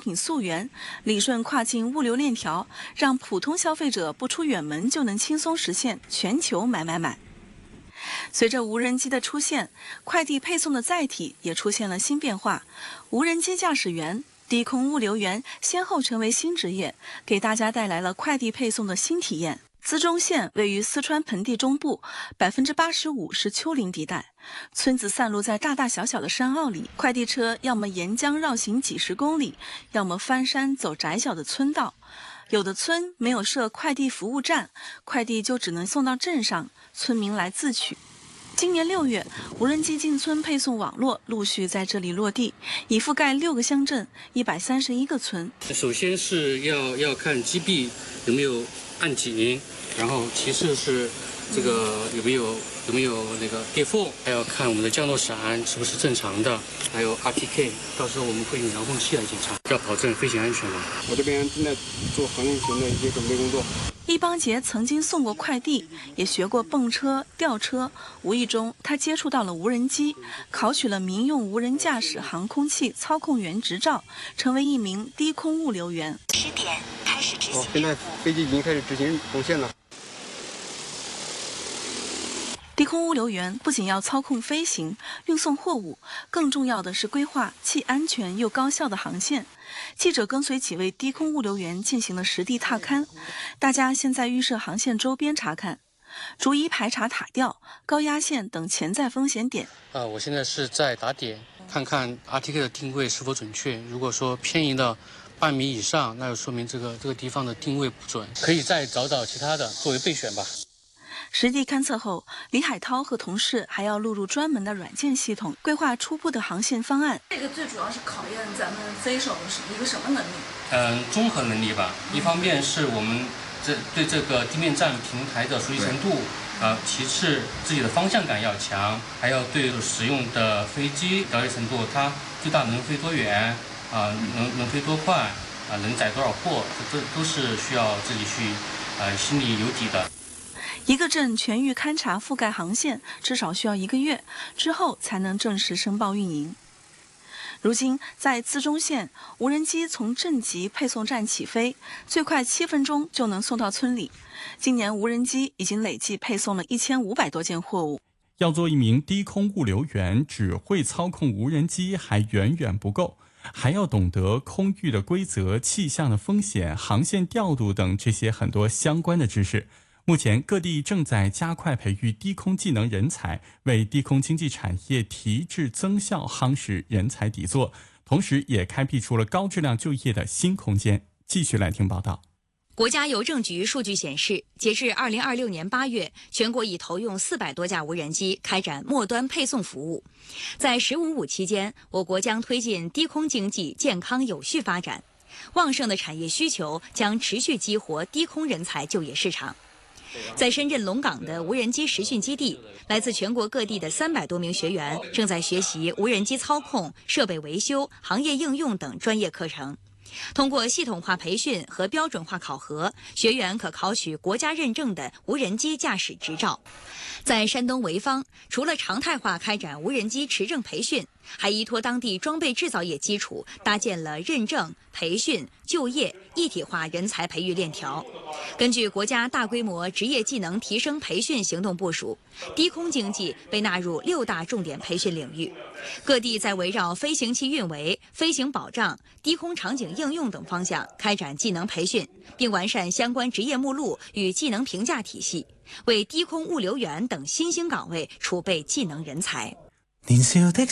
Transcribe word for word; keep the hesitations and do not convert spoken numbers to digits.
品溯源，理顺跨境物流链条，让普通消费者不出远门就能轻松实现全球买买买。随着无人机的出现，快递配送的载体也出现了新变化。无人机驾驶员、低空物流员先后成为新职业，给大家带来了快递配送的新体验。资中县位于四川盆地中部，百分之八十五是丘陵地带，村子散落在大大小小的山坳里，快递车要么沿江绕行几十公里，要么翻山走窄小的村道。有的村没有设快递服务站，快递就只能送到镇上，村民来自取。今年六月，无人机进村配送网络陆续在这里落地，已覆盖六个乡镇、一百三十一个村。 首先是要要看机壁有没有按紧，然后其次是这个有没有有没有那个裂缝，还要看我们的降落伞是不是正常的，还有 R T K， 到时候我们会用遥控器来检查，要保证飞行安全嘛。 我这边正在做航运型的一些准备工作。 易邦杰曾经送过快递，也学过蹦车、吊车，无意中他接触到了无人机，考取了民用无人驾驶航空器操控员执照，成为一名低空物流员。 十点开始执行。 哦，现在飞机已经开始执行红线了。 低空物流员不仅要操控飞行、运送货物，更重要的是规划既安全又高效的航线。记者跟随几位低空物流员进行了实地踏勘，大家先在预设航线周边查看，逐一排查塔吊、高压线等潜在风险点。 啊，我现在是在打点，看看 R T K 的定位是否准确。如果说偏移到半米以上，那就说明这个这个地方的定位不准，可以再找找其他的作为备选吧。 实地勘测后，李海涛和同事还要录入专门的软件系统，规划初步的航线方案。 这个最主要是考验咱们飞手的一个什么能力？ 嗯，综合能力吧。一方面是我们这对这个地面站平台的熟悉程度，啊，其次自己的方向感要强，还要对使用的飞机了解程度，它最大能飞多远，啊，能能飞多快，啊，能载多少货，这都是需要自己去，呃，心里有底的。 一个镇全域勘察覆盖航线至少需要一个月，之后才能正式申报运营。如今，在资中县，无人机从镇级配送站起飞，最快七分钟就能送到村里。今年，无人机已经累计配送了一千五百多件货物。 要做一名低空物流员，只会操控无人机还远远不够，还要懂得空域的规则、气象的风险、航线调度等这些很多相关的知识。目前各地正在加快培育低空技能人才，为低空经济产业提质增效夯实人才底座，同时也开辟出了高质量就业的新空间。继续来听报道。 国家邮政局数据显示，截至二零二六年八月，全国已投用四百多架无人机开展末端配送服务。在“十五五”期间，我国将推进低空经济健康有序发展，旺盛的产业需求将持续激活低空人才就业市场。在深圳龙岗的无人机实训基地，来自全国各地的三百多名学员正在学习无人机操控、设备维修、行业应用等专业课程。通过系统化培训和标准化考核，学员可考取国家认证的无人机驾驶执照。在山东潍坊，除了常态化开展无人机持证培训，还依托当地装备制造业基础，搭建了认证、培训、就业一体化人才培育链条。根据国家大规模职业技能提升培训行动部署，低空经济被纳入六大重点培训领域。各地在围绕飞行器运维、飞行保障、低空场景应用等方向开展技能培训，并完善相关职业目录与技能评价体系，为低空物流员等新兴岗位储备技能人才。年少的